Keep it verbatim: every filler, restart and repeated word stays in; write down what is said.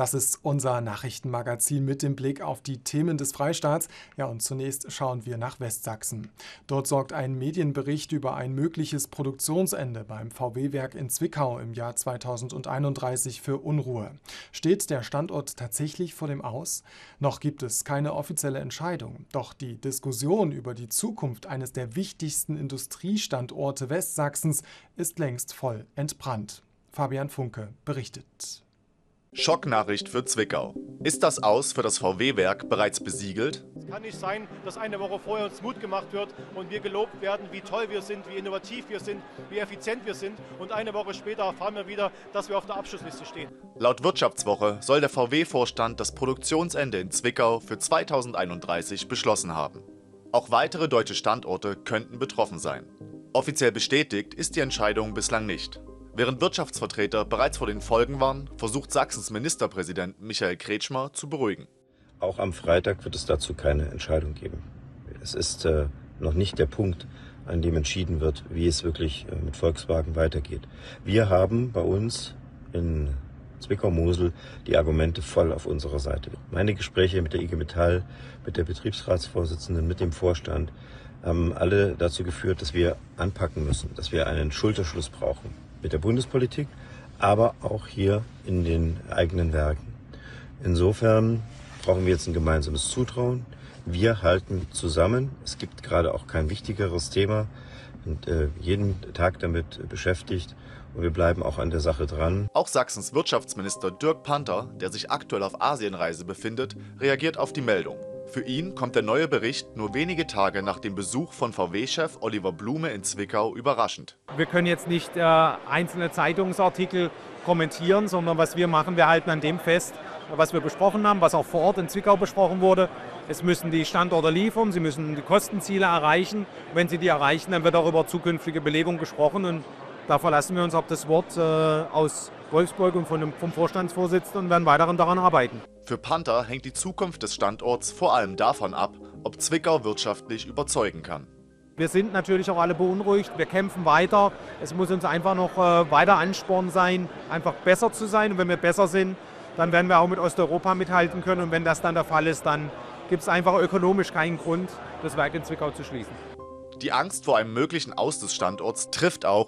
Das ist unser Nachrichtenmagazin mit dem Blick auf die Themen des Freistaats. Ja, und zunächst schauen wir nach Westsachsen. Dort sorgt ein Medienbericht über ein mögliches Produktionsende beim V W-Werk in Zwickau im Jahr zweitausendeinunddreißig für Unruhe. Steht der Standort tatsächlich vor dem Aus? Noch gibt es keine offizielle Entscheidung. Doch die Diskussion über die Zukunft eines der wichtigsten Industriestandorte Westsachsens ist längst voll entbrannt. Fabian Funke berichtet. Schocknachricht für Zwickau. Ist das Aus für das V W-Werk bereits besiegelt? Es kann nicht sein, dass eine Woche vorher uns Mut gemacht wird und wir gelobt werden, wie toll wir sind, wie innovativ wir sind, wie effizient wir sind. Und eine Woche später erfahren wir wieder, dass wir auf der Abschlussliste stehen. Laut Wirtschaftswoche soll der V W-Vorstand das Produktionsende in Zwickau für zweitausendeinunddreißig beschlossen haben. Auch weitere deutsche Standorte könnten betroffen sein. Offiziell bestätigt ist die Entscheidung bislang nicht. Während Wirtschaftsvertreter bereits vor den Folgen waren, versucht Sachsens Ministerpräsident Michael Kretschmer zu beruhigen. Auch am Freitag wird es dazu keine Entscheidung geben. Es ist äh, noch nicht der Punkt, an dem entschieden wird, wie es wirklich äh, mit Volkswagen weitergeht. Wir haben bei uns in Zwickau-Mosel die Argumente voll auf unserer Seite. Meine Gespräche mit der I G Metall, mit der Betriebsratsvorsitzenden, mit dem Vorstand haben alle dazu geführt, dass wir anpacken müssen, dass wir einen Schulterschluss brauchen. Mit der Bundespolitik, aber auch hier in den eigenen Werken. Insofern brauchen wir jetzt ein gemeinsames Zutrauen. Wir halten zusammen. Es gibt gerade auch kein wichtigeres Thema und äh, jeden Tag damit beschäftigt. Und wir bleiben auch an der Sache dran. Auch Sachsens Wirtschaftsminister Dirk Panther, der sich aktuell auf Asienreise befindet, reagiert auf die Meldung. Für ihn kommt der neue Bericht nur wenige Tage nach dem Besuch von V W-Chef Oliver Blume in Zwickau überraschend. Wir können jetzt nicht äh, einzelne Zeitungsartikel kommentieren, sondern was wir machen, wir halten an dem fest, was wir besprochen haben, was auch vor Ort in Zwickau besprochen wurde. Es müssen die Standorte liefern, sie müssen die Kostenziele erreichen. Wenn sie die erreichen, dann wird auch über zukünftige Belegung gesprochen. Und da verlassen wir uns auf das Wort äh, aus Wolfsburg und von dem, vom Vorstandsvorsitzenden und werden weiterhin daran arbeiten. Für Panther hängt die Zukunft des Standorts vor allem davon ab, ob Zwickau wirtschaftlich überzeugen kann. Wir sind natürlich auch alle beunruhigt, wir kämpfen weiter. Es muss uns einfach noch äh, weiter Ansporn sein, einfach besser zu sein. Und wenn wir besser sind, dann werden wir auch mit Osteuropa mithalten können. Und wenn das dann der Fall ist, dann gibt es einfach ökonomisch keinen Grund, das Werk in Zwickau zu schließen. Die Angst vor einem möglichen Aus des Standorts trifft auch